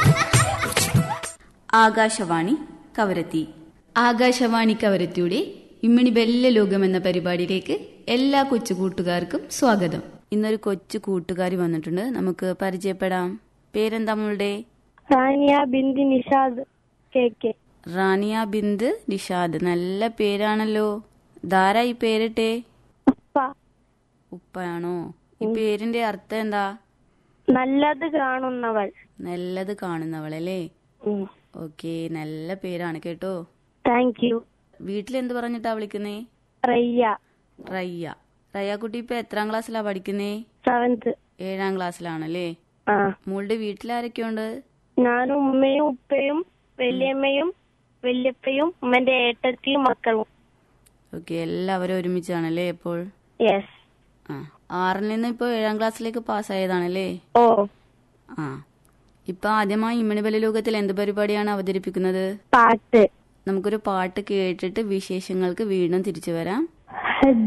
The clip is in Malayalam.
ആകാശവാണി കവരത്തി. ആകാശവാണി കവരത്തിയുടെ ഇമ്മിണി ബെല്ല ലോകം എന്ന പരിപാടിയിലേക്ക് എല്ലാ കൊച്ചു കൂട്ടുകാർക്കും സ്വാഗതം. ഇന്നൊരു കൊച്ചു കൂട്ടുകാരി വന്നിട്ടുണ്ട്, നമുക്ക് പരിചയപ്പെടാം. പേരെന്താ മോളുടെ? Rania Bind Nishad K. Rania Bind Nishad, നല്ല പേരാണല്ലോ. ധാരാ ഈ പേരിട്ടെ? ഉപ്പ. ഉപ്പയാണോ? ഈ പേരിന്റെ അർത്ഥം എന്താ? നല്ലത് കാണുന്നവൾ. നല്ലത് കാണുന്നവൾ അല്ലേ? ഓക്കെ, നല്ല പേരാണ് കേട്ടോ. Thank you. വീട്ടിലെന്ത് പറഞ്ഞിട്ടാ വിളിക്കുന്നേ? റയ്യ. റയ്യ. റയ്യ കുട്ടി ഇപ്പൊ എത്രാം ക്ലാസ്സിലാ പഠിക്കുന്നേ? 7th. 7ാം ക്ലാസ്സിലാണല്ലേ? മോളുടെ വീട്ടിലാരൊക്കെയുണ്ട്? ഞാനും ഉമ്മയും ഉപ്പയും വല്യമ്മയും വല്യപ്പയും ഉമ്മന്റെ ഏട്ടത്തിയും മക്കളും. ഓക്കെ, എല്ലാവരും ഒരുമിച്ചാണല്ലേ ഇപ്പോൾ? യെസ്. 6ൽ നിന്ന് ഇപ്പൊ 7ാം ക്ലാസ്സിലേക്ക് പാസ്സായതാണല്ലേ? ഓ. ഇപ്പൊ ആദ്യമായി ഇമ്മിണി ബെല്ല ലോകത്തിൽ എന്ത് പരിപാടിയാണ് അവതരിപ്പിക്കുന്നത്? പാട്ട്. നമുക്കൊരു പാട്ട് കേട്ടിട്ട് വിശേഷങ്ങൾക്ക് വീണ്ടും തിരിച്ചു വരാം.